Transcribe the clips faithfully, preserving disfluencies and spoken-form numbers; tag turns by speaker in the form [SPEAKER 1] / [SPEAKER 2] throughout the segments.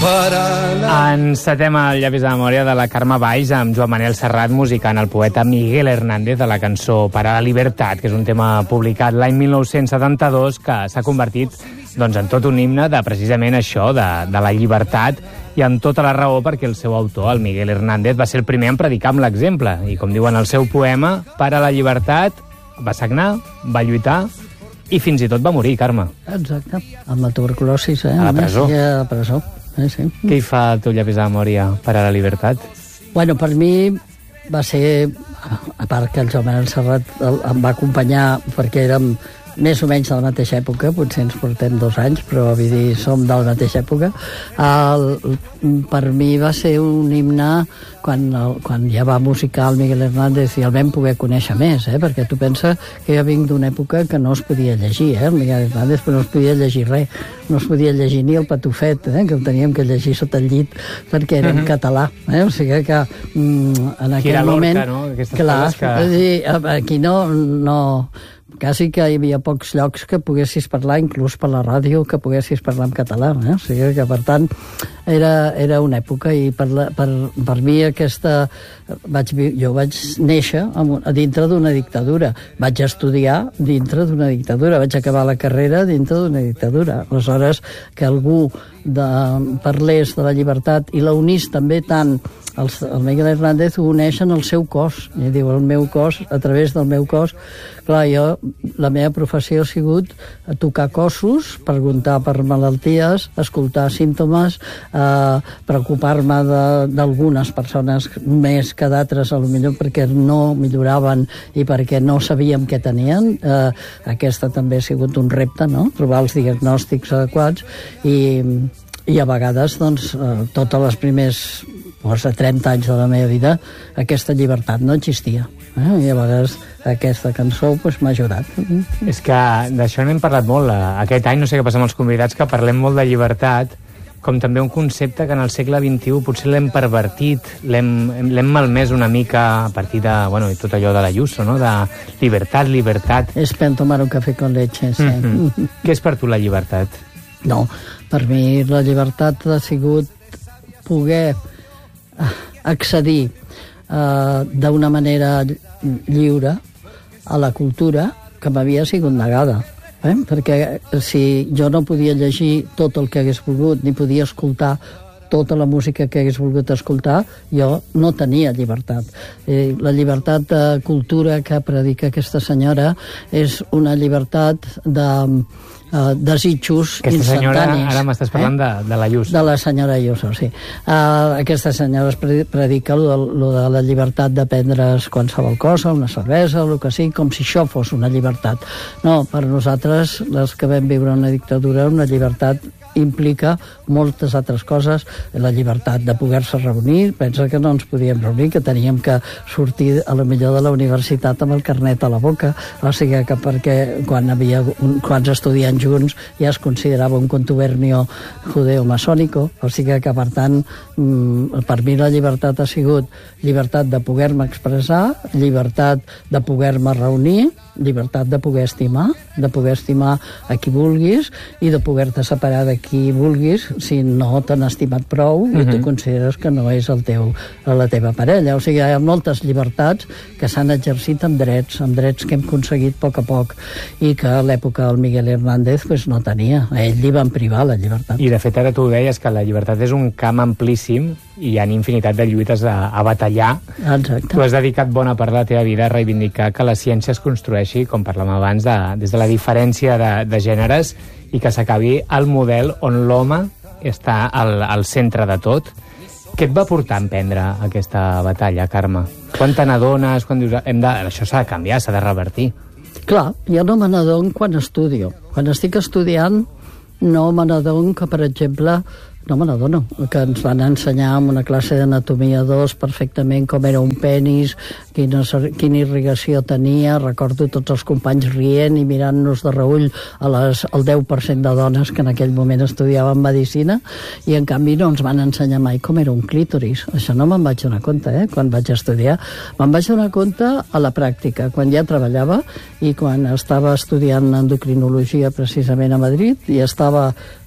[SPEAKER 1] Encetem el llapis de memòria de la Carme Valls amb Joan Manel Serrat musicant el poeta Miguel Hernández de la cançó Para la Libertad, que és un tema publicat l'any mil nou-cents setanta-dos que s'ha convertit doncs, en tot un himne de precisament això, de, de la llibertat, i amb tota la raó perquè el seu autor, el Miguel Hernández, va ser el primer en predicar amb l'exemple. I com diuen el seu poema, Para la Libertad, va sagnar, va lluitar i fins i tot va morir, Carme.
[SPEAKER 2] Exacte, amb la tuberculosi, eh?
[SPEAKER 1] A la presó.
[SPEAKER 2] A la presó. Eh, sí.
[SPEAKER 1] Què hi fa el teu llapis de memòria per a la llibertat?
[SPEAKER 2] Bueno, per mi va ser, a part que el Joan Manel Serrat em va acompanyar perquè érem més o menys de la mateixa època, potser ens portem dos anys, però vull dir, som de la mateixa època. El, per mi va ser un himne quan, el, quan ja va musicar el Miguel Hernández i el vam poder conèixer més, eh? Perquè tu pensa que jo vinc d'una època que no es podia llegir, eh? El Miguel Hernández, però no es podia llegir res, no es podia llegir ni el Patufet, eh? Que el teníem que llegir sota el llit perquè era en català, eh? O sigui que mm, en aquell moment...
[SPEAKER 1] L'Orca, no? Aquestes
[SPEAKER 2] clar,
[SPEAKER 1] que...
[SPEAKER 2] dir, aquí no... no quasi que hi havia pocs llocs que poguessis parlar, inclús per la ràdio, que poguessis parlar en català. Eh? O sigui que, per tant, era, era una època i per, la, per, per mi aquesta... Vaig, jo vaig néixer a dintre d'una dictadura. Vaig estudiar dintre d'una dictadura. Vaig acabar la carrera dintre d'una dictadura. Aleshores, que algú de, parlés de la llibertat i la unís també tant el, el Miguel Hernández ho uneix en el seu cos. I diu, el meu cos, a través del meu cos. Clar, jo, la meva professió ha sigut tocar cossos, preguntar per malalties, escoltar símptomes, eh, preocupar-me d'algunes persones més que d'altres, potser perquè no milloraven i perquè no sabíem què tenien. Eh, aquesta també ha sigut un repte, no?, trobar els diagnòstics adequats i, i a vegades, doncs, eh, totes les primers doncs, trenta anys de la meva vida, aquesta llibertat no existia. Eh? I a vegades aquesta cançó pues, m'ha ajudat.
[SPEAKER 1] És que d'això n'hem parlat molt. Aquest any, no sé què passa amb els convidats, que parlem molt de llibertat, com també un concepte que en el segle vint-i-u potser l'hem pervertit, l'hem malmès una mica a partir de, bueno, tot allò de l'Ayuso, no?, de llibertat, llibertat.
[SPEAKER 2] És per tomar un cafè con leche, sí.
[SPEAKER 1] Mm-hmm. Què és per tu la llibertat?
[SPEAKER 2] No, per mi la llibertat ha sigut poder accedir eh, d'una manera lliure a la cultura que m'havia sigut negada. Eh? Perquè si jo no podia llegir tot el que hagués volgut, ni podia escoltar tota la música que hagués volgut escoltar, jo no tenia llibertat. Eh, la llibertat de cultura que predica aquesta senyora és una llibertat de uh, desitjos
[SPEAKER 1] aquesta
[SPEAKER 2] instantanis.
[SPEAKER 1] Senyora, ara m'estàs parlant eh? de, de l'Ayuso.
[SPEAKER 2] De la senyora Ayuso, sí. Uh, aquesta senyora predica lo de, lo de la llibertat de prendre's qualsevol cosa, una cervesa, el que sigui, com si això fos una llibertat. No, per nosaltres, les que vam viure una dictadura, una llibertat implica moltes altres coses, la llibertat de poder-se reunir, pensa que no ens podíem reunir, que teníem que sortir a lo millor de la universitat amb el carnet a la boca, o sigui que perquè quan havia un, quants estudiants junts ja es considerava un contubernio judeo-masònico, o sigui que per tant per mi la llibertat ha sigut llibertat de poder-me expressar, llibertat de poder-me reunir, llibertat de poder estimar, de poder estimar a qui vulguis i de poder-te separar de qui vulguis si no t'han estimat prou uh-huh. i tu consideres que no és el teu, la teva parella. O sigui, hi ha moltes llibertats que s'han exercit amb drets, amb drets que hem aconseguit a poc a poc i que a l'època del Miguel Hernández pues, no tenia. A ell li van privar la llibertat.
[SPEAKER 1] I de fet ara tu deies que la llibertat és un camp amplíssim i hi ha infinitat de lluites a, a batallar.
[SPEAKER 2] Exacte.
[SPEAKER 1] Tu has dedicat bona part de la teva vida a reivindicar que la ciència es construeixi, com parlàvem abans, de, des de la diferència de, de gèneres i que s'acabi el model on l'home està al, al centre de tot. Què et va portar a emprendre aquesta batalla, Carme? Quan te n'adones? Quan dius, hem de, això s'ha de canviar, s'ha de revertir?
[SPEAKER 2] Clar, jo no me n'adono quan estudio. Quan estic estudiant no me n'adono que, per exemple, no me n'adono, que ens van ensenyar en una classe d'anatomia dos perfectament com era un penis, quina, quina irrigació tenia. Recordo tots els companys rient i mirant-nos de reull a les, al deu per cent de dones que en aquell moment estudiaven medicina, i en canvi no ens van ensenyar mai com era un clítoris. Això no me'n vaig donar compte, eh, quan vaig estudiar. Me'n vaig donar compte a la pràctica, quan ja treballava i quan estava estudiant endocrinologia precisament a Madrid i estava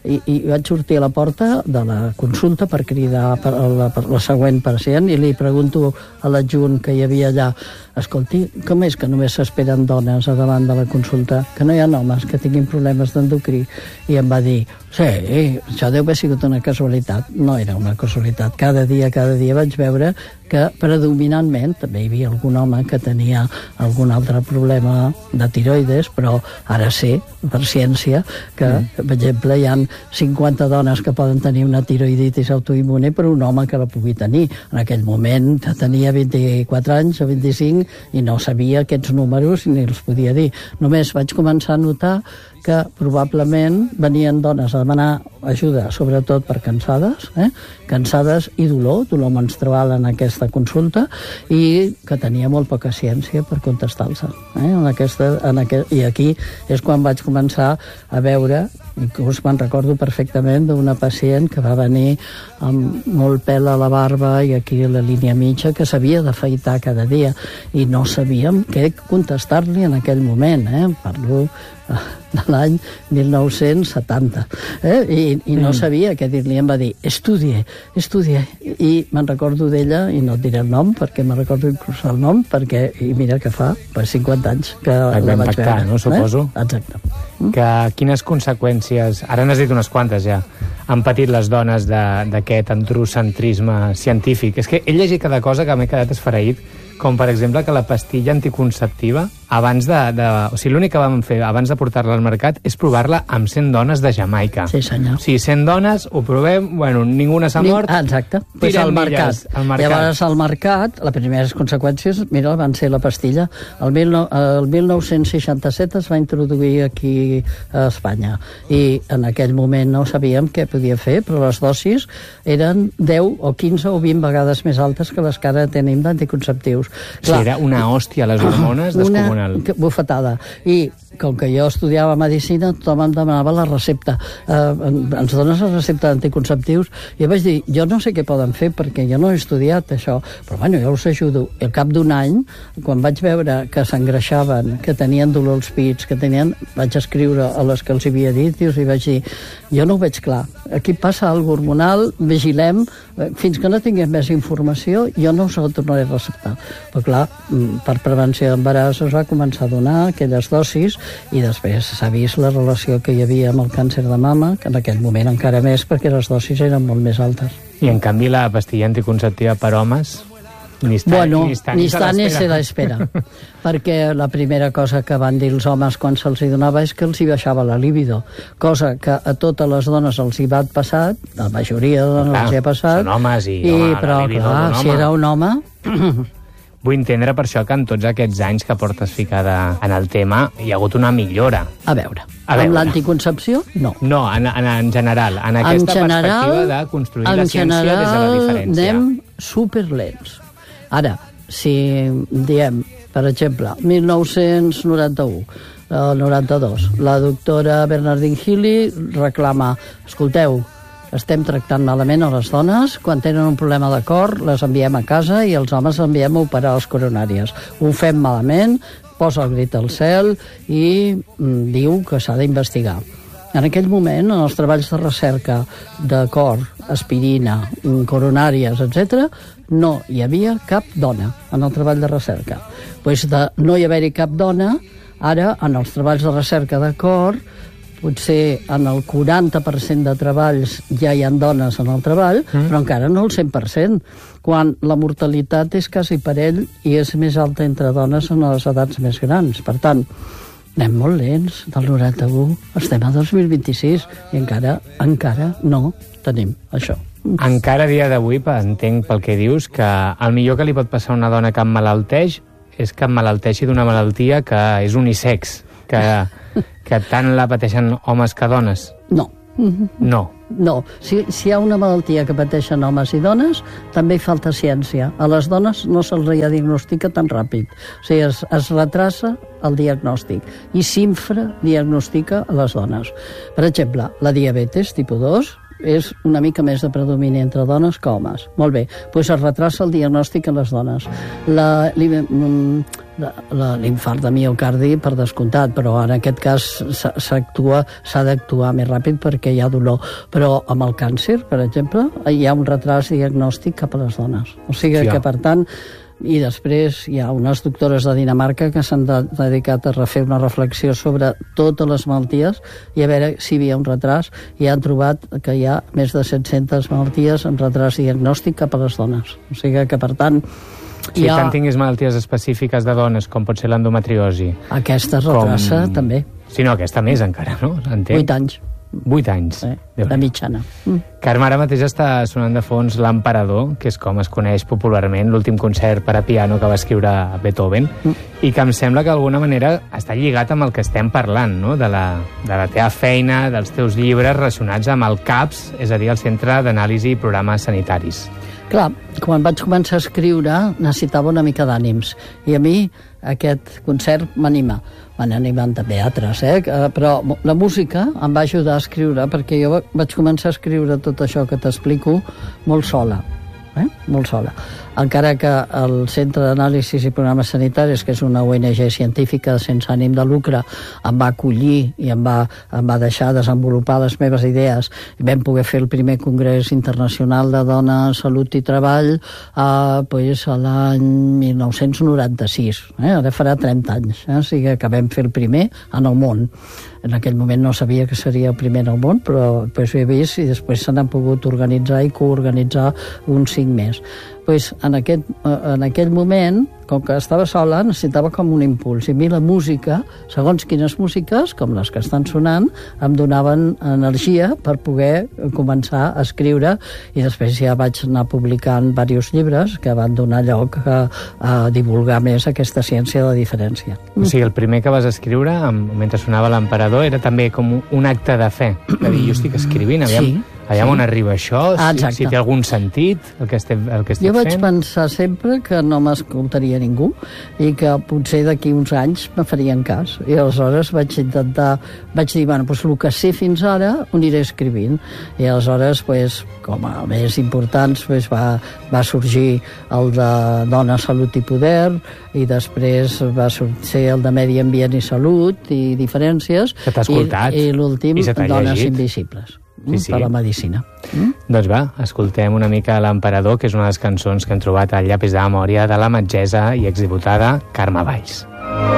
[SPEAKER 2] i, i vaig sortir a la porta de la consulta per cridar per la, per la següent pacient i li pregunto a l'adjunt que hi havia allà, escolti, com és que només s'esperen dones a davant de la consulta, que no hi ha homes que tinguin problemes d'endocrí? I em va dir, sí, això deu haver sigut una casualitat. No era una casualitat. Cada dia, cada dia vaig veure que predominantment també hi havia algun home que tenia algun altre problema de tiroides, però ara sé, per ciència, que, mm. per exemple, hi ha cinquanta dones que poden tenir una tiroiditis autoimmune per un home que la pugui tenir. En aquell moment tenia vint-i-quatre anys o vint-i-cinc i no sabia aquests números ni els podia dir. Només vaig començar a notar que probablement venien dones a demanar ajuda, sobretot per cansades, eh? cansades i dolor, dolor menstrual en aquesta consulta, i que tenia molt poca ciència per contestar-los. Eh? En aquesta, en aquest, I aquí és quan vaig començar a veure, inclús me'n recordo perfectament d'una pacient que va venir amb molt pèl a la barba i aquí a la línia mitja, que s'havia d'afaitar cada dia, i no sabíem què contestar-li en aquell moment. Eh? Parlo de l'any mil nou-cents setanta, eh? I, i no sabia què dir-li. Em va dir, estudie, estudie. I me'n recordo d'ella, i no et diré el nom, perquè me'n recordo inclús el nom, perquè, i mira que fa pues, cinquanta anys que la vaig
[SPEAKER 1] impactar,
[SPEAKER 2] veure.
[SPEAKER 1] No, suposo.
[SPEAKER 2] Eh? Exacte.
[SPEAKER 1] Que, quines conseqüències, ara n'has dit unes quantes ja, han patit les dones d'aquest androcentrisme científic? És que he llegit cada cosa que m'he quedat esfereït, com per exemple que la pastilla anticonceptiva, abans de... de o sigui, l'únic que vam fer abans de portar-la al mercat és provar-la amb cent dones de Jamaica.
[SPEAKER 2] Sí, senyor.
[SPEAKER 1] O sigui, cent dones, ho provem, bueno, ninguna s'ha mort...
[SPEAKER 2] Ah, exacte. Pues al mercat.
[SPEAKER 1] al mercat.
[SPEAKER 2] Llavors, al mercat, les primeres conseqüències, mira, van ser la pastilla. El, mil, el mil nou-cents seixanta-set es va introduir aquí a Espanya, i en aquell moment no sabíem què podia fer, però les dosis eren deu o quinze o vint vegades més altes que les que ara tenim d'anticonceptius.
[SPEAKER 1] Sí, era una hòstia, les hormones, descomunal.
[SPEAKER 2] Una bufetada. I com que jo estudiava medicina, tothom em demanava la recepta. Eh, ens dones la recepta d'anticonceptius? I vaig dir, jo no sé què poden fer, perquè jo no he estudiat això, però bueno, jo us ajudo. I al cap d'un any, quan vaig veure que s'engreixaven, que tenien dolor als pits, que tenien... vaig escriure a les que els havia dit i els vaig dir, jo no ho veig clar. Aquí passa alguna hormonal, vigilem, fins que no tinguem més informació, jo no us el tornaré a receptar. Però clar, per prevenció d'embaràs es va començar a donar aquelles dosis, i després s'ha vist la relació que hi havia amb el càncer de mama, que en aquell moment encara més, perquè les dosis eren molt més altes.
[SPEAKER 1] I en canvi la pastilla anticonceptiva per homes ni està,
[SPEAKER 2] bueno,
[SPEAKER 1] ni està,
[SPEAKER 2] ni, està, ni se l'espera. Perquè la primera cosa que van dir els homes quan se'ls hi donava és que els hi baixava la libido, cosa que a totes les dones els hi va passar, la majoria de dones clar, els hi ha passat.
[SPEAKER 1] Són homes i,
[SPEAKER 2] i
[SPEAKER 1] home,
[SPEAKER 2] però,
[SPEAKER 1] la libido
[SPEAKER 2] clar,
[SPEAKER 1] d'un home.
[SPEAKER 2] Si era un home...
[SPEAKER 1] Vull entendre per això que en tots aquests anys que portes ficada en el tema hi ha hagut una millora.
[SPEAKER 2] A veure,
[SPEAKER 1] a veure.
[SPEAKER 2] amb l'anticoncepció, no.
[SPEAKER 1] No, en, en, en general, en aquesta en general, perspectiva de construir la ciència des de la diferència.
[SPEAKER 2] En general, anem superlents. Ara, si diem, per exemple, mil nou-cents noranta-u, el noranta-dos, la doctora Bernardine Healy reclama, escolteu, estem tractant malament a les dones, quan tenen un problema de cor les enviem a casa i els homes enviem a operar les coronàries. Ho fem malament, posa el grit al cel i mm, diu que s'ha d'investigar. En aquell moment, en els treballs de recerca de cor, aspirina, coronàries, etcètera, no hi havia cap dona en el treball de recerca. Pues de no hi haver-hi cap dona, ara, en els treballs de recerca de cor, potser en el quaranta per cent de treballs ja hi ha dones en el treball, mm. però encara no el cent per cent, quan la mortalitat és quasi parell i és més alta entre dones en les edats més grans. Per tant, anem molt lents, del noranta-u estem a dos mil vint-i-sis i encara, encara no tenim això.
[SPEAKER 1] Encara a dia d'avui, entenc pel que dius, que el millor que li pot passar a una dona que emmalalteix és que emmalalteixi d'una malaltia que és unisex, que, que tant la pateixen homes que dones.
[SPEAKER 2] No.
[SPEAKER 1] No.
[SPEAKER 2] No. Si, si hi ha una malaltia que pateixen homes i dones, també hi falta ciència. A les dones no se'ls diagnostica tan ràpid. O sigui, es, es retrasa el diagnòstic i s'infradiagnostica a les dones. Per exemple, la diabetes tipus dos és una mica més de predomini entre dones que homes. Molt bé, doncs es retrasa el diagnòstic a les dones. La, l'infart de miocardi per descomptat, però en aquest cas s'actua, s'ha d'actuar més ràpid perquè hi ha dolor. Però amb el càncer, per exemple, hi ha un retras diagnòstic cap a les dones. O sigui que, per tant, i després hi ha unes doctores de Dinamarca que s'han de, dedicat a refer una reflexió sobre totes les malalties i a veure si hi havia un retras, i han trobat que hi ha més de set-centes malalties amb retras diagnòstic cap a les dones. O sigui que, per tant,
[SPEAKER 1] si ha... tant tinguis malalties específiques de dones, com pot ser l'endometriosi.
[SPEAKER 2] Aquesta es retrassa, com... també.
[SPEAKER 1] Sí, no, aquesta més encara, no? Entenc.
[SPEAKER 2] Vuit anys.
[SPEAKER 1] Vuit anys.
[SPEAKER 2] Eh, de mitjana. Mm.
[SPEAKER 1] Carme, ara mateix està sonant de fons L'Emperador, que és com es coneix popularment, l'últim concert per a piano que va escriure Beethoven, mm. i que em sembla que d'alguna manera està lligat amb el que estem parlant, no? de, la, de la teva feina, dels teus llibres relacionats amb el CAPS, és a dir, el Centre d'Anàlisi i Programes Sanitaris.
[SPEAKER 2] Clar, quan vaig començar a escriure necessitava una mica d'ànims, i a mi aquest concert m'anima. M'han animat també altres, eh? Però la música em va ajudar a escriure, perquè jo vaig començar a escriure tot això que t'explico molt sola, eh? molt sola. Encara que el Centre d'Anàlisis i Programes Sanitaris, que és una O N G científica sense ànim de lucre, em va acollir i em va, em va deixar desenvolupar les meves idees, i vam poder fer el primer Congrés Internacional de Dones, Salut i Treball eh, pues, a l'any mil nou-cents noranta-sis. Eh? Ara farà trenta anys. Eh? O sigui que vam fer el primer en el món. En aquell moment no sabia que seria el primer en el món, però pues, ho he vist, i després se n'han pogut organitzar i coorganitzar uns cinc més. Pues, en, aquest, en aquell moment, com que estava sola, necessitava com un impuls. I a mi la música, segons quines músiques, com les que estan sonant, em donaven energia per poder començar a escriure, i després ja vaig anar publicant diversos llibres que van donar lloc a, a divulgar més aquesta ciència de diferència.
[SPEAKER 1] O sigui, el primer que vas escriure, mentre sonava L'Emperador, era també com un acte de fe. De dir, jo estic escrivint, aviam,
[SPEAKER 2] sí.
[SPEAKER 1] Allà sí. On arriba això,
[SPEAKER 2] ah,
[SPEAKER 1] si, si té algun sentit el que estem, el que estic
[SPEAKER 2] jo vaig
[SPEAKER 1] fent.
[SPEAKER 2] Pensar sempre que no m'escoltaria ningú i que potser d'aquí uns anys me farien cas. I aleshores vaig intentar, vaig dir, bueno, doncs el que sé fins ara ho aniré escrivint. I aleshores, pues, com a més importants, pues, va, va sorgir el de Dona, Salut i Poder, i després va sorgir el de Medi Ambient i Salut i Diferències,
[SPEAKER 1] que t'ha escoltat,
[SPEAKER 2] i, i l'últim, Dones
[SPEAKER 1] llegit.
[SPEAKER 2] Invisibles.
[SPEAKER 1] Sí, sí.
[SPEAKER 2] Per la medicina. Mm?
[SPEAKER 1] Doncs va, escoltem una mica L'Emperador, que és una de les cançons que hem trobat al llapis de memòria de la metgessa i exdiputada Carme Valls.